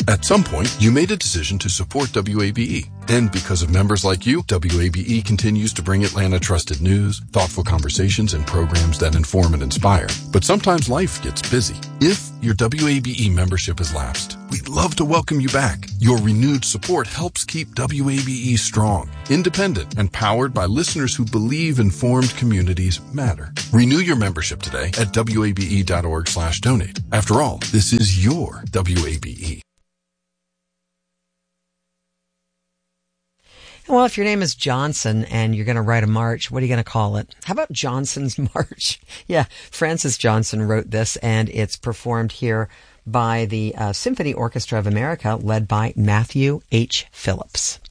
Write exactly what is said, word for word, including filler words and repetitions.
At some point, you made a decision to support W A B E. And because of members like you, W A B E continues to bring Atlanta trusted news, thoughtful conversations, and programs that inform and inspire. But sometimes life gets busy. If your W A B E membership has lapsed, we'd love to welcome you back. Your renewed support helps keep W A B E strong, independent, and powered by listeners who believe informed communities matter. Renew your membership today at W A B E dot org slash donate. After all, this is your W A B E. Well, if your name is Johnson and you're going to write a march, what are you going to call it? How about Johnson's March? Yeah, Francis Johnson wrote this, and it's performed here by the uh, Symphony Orchestra of America, led by Matthew H. Phillips.